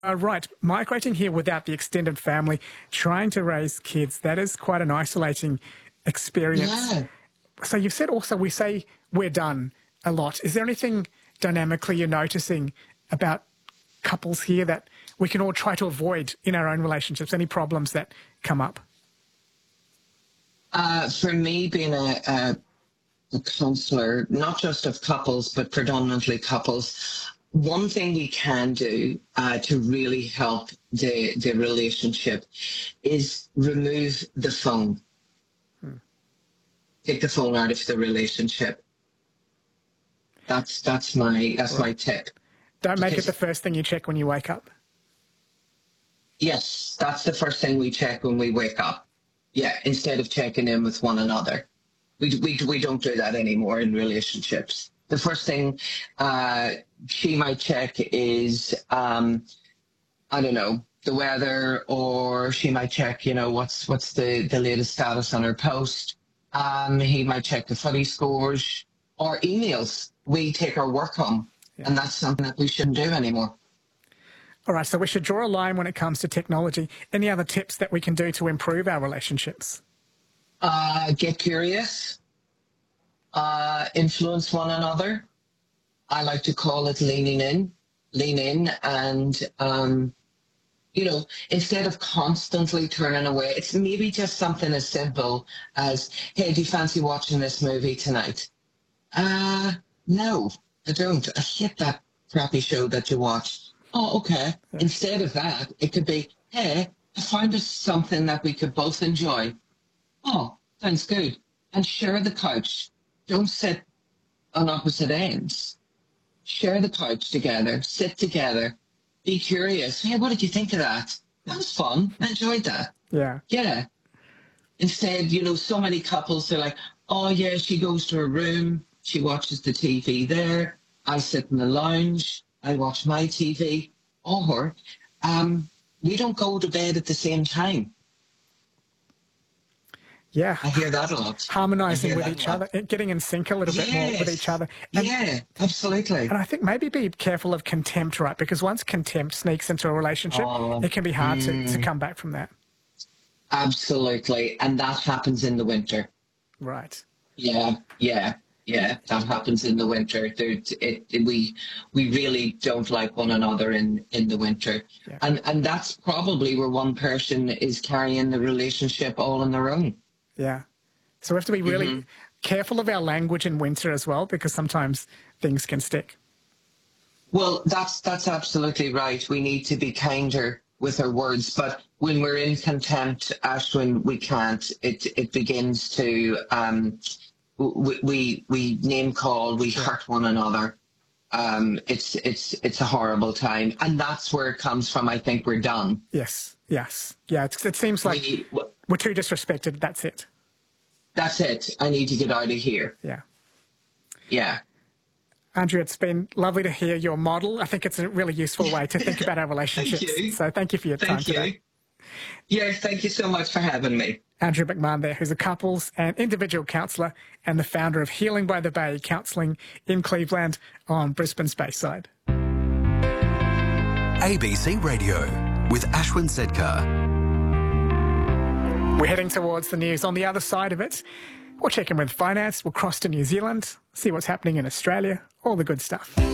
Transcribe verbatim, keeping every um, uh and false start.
Uh, right, migrating here without the extended family, trying to raise kids, that is quite an isolating experience. Yeah. So you've said also we say we're done a lot. Is there anything dynamically you're noticing about couples here that we can all try to avoid in our own relationships? Any problems that come up? Uh, for me, being a, a, a counsellor, not just of couples, but predominantly couples, one thing we can do uh, to really help the, the relationship is remove the phone. Hmm. Take the phone out of the relationship. That's that's my that's right. my tip. Don't make because, it the first thing you check when you wake up. Yes, that's the first thing we check when we wake up. Yeah, instead of checking in with one another. We we we don't do that anymore in relationships. The first thing uh, she might check is, um, I don't know, the weather, or she might check, you know, what's what's the, the latest status on her post. Um, he might check the footy scores or emails. We take our work home, yeah. and that's something that we shouldn't do anymore. All right, so we should draw a line when it comes to technology. Any other tips that we can do to improve our relationships? Uh, get curious. Uh, influence one another. I like to call it leaning in, lean in, and um, you know, instead of constantly turning away, it's maybe just something as simple as, "Hey, do you fancy watching this movie tonight?" Uh, no, I don't. I hate that crappy show that you watch. Oh, okay. Yeah. Instead of that, it could be, "Hey, I found us something that we could both enjoy." Oh, sounds good. And share the couch. Don't sit on opposite ends. Share the couch together. Sit together. Be curious. Hey, what did you think of that? That was fun. I enjoyed that. Yeah. Yeah. Instead, you know, so many couples are like, "Oh, yeah, she goes to her room. She watches the T V there. I sit in the lounge. I watch my T V." Or um, we don't go to bed at the same time. Yeah. I hear that a lot. Harmonising with each other, getting in sync a little yes. bit more with each other. And, yeah, absolutely. And I think maybe be careful of contempt, right? Because once contempt sneaks into a relationship, oh, it can be hard mm, to, to come back from that. Absolutely. And that happens in the winter. Right. Yeah, yeah, yeah. That happens in the winter. There, it, it, we we really don't like one another in, in the winter. Yeah. And, and that's probably where one person is carrying the relationship all on their own. Yeah. So we have to be really mm-hmm. careful of our language in winter as well, because sometimes things can stick. Well, that's that's absolutely right. We need to be kinder with our words, but when we're in contempt, Ashwin, we can't. It it begins to um, we we, we name call, we sure. hurt one another. Um, it's it's it's a horrible time, and that's where it comes from. I think we're done. Yes, yes, yeah. It's, it seems like we, we're too disrespected. That's it. That's it. I need to get out of here. Yeah. Yeah. Andrea, it's been lovely to hear your model. I think it's a really useful way to think about our relationships. Thank you. So thank you for your thank time you. today. Yes, thank you so much for having me. Andrea McMahon there, who's a couples and individual counsellor and the founder of Healing by the Bay Counselling in Cleveland on Brisbane's Bayside. A B C Radio with Ashwin Sedkar. We're heading towards the news. On the other side of it, we'll check in with finance, we'll cross to New Zealand, see what's happening in Australia, all the good stuff.